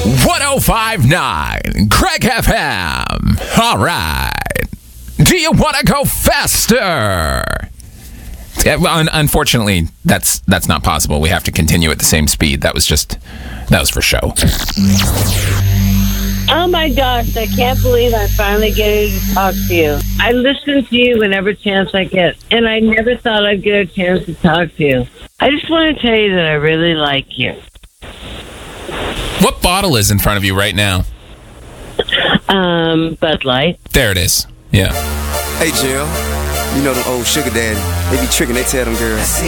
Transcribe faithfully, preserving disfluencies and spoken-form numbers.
one oh five point nine Craig F M. All right. Do you want to go faster? Yeah, well, un- unfortunately, that's that's not possible. We have to continue at the same speed. That was just, that was for show. Oh my gosh, I can't believe I finally get to talk to you. I listen to you whenever chance I get, and I never thought I'd get a chance to talk to you. I just want to tell you that I really like you. What bottle is in front of you right now? Um, Bud Light. There it is. Yeah. Hey, Jill. You know them old sugar daddy. They be tricking. They tell them girls,